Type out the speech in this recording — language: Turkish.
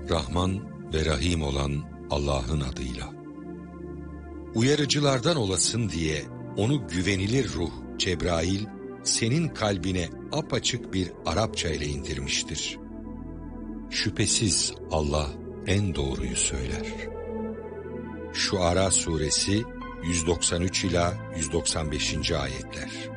Rahman ve Rahim olan Allah'ın adıyla. Uyarıcılardan olasın diye onu güvenilir ruh Cebrail senin kalbine apaçık bir Arapça ile indirmiştir. Şüphesiz Allah en doğruyu söyler. Şuara suresi 193 ila 195. ayetler.